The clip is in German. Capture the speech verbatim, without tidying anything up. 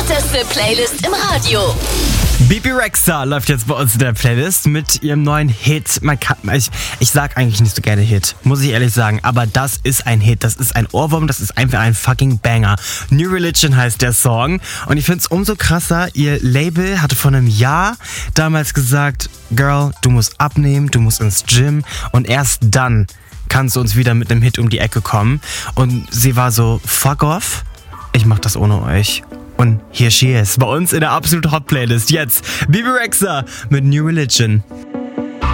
hotteste Playlist im Radio. Bebe Rexha läuft jetzt bei uns in der Playlist mit ihrem neuen Hit. Man kann, ich, ich sag eigentlich nicht so gerne Hit, muss ich ehrlich sagen, aber das ist ein Hit, das ist ein Ohrwurm, das ist einfach ein fucking Banger. New Religion heißt der Song und ich find's umso krasser, ihr Label hatte vor einem Jahr damals gesagt, Girl, du musst abnehmen, du musst ins Gym und erst dann kannst du uns wieder mit einem Hit um die Ecke kommen. Und sie war so, fuck off, ich mach das ohne euch. Und here she is, bei uns in der absolut Hot Playlist. Jetzt Bebe Rexha mit New Religion.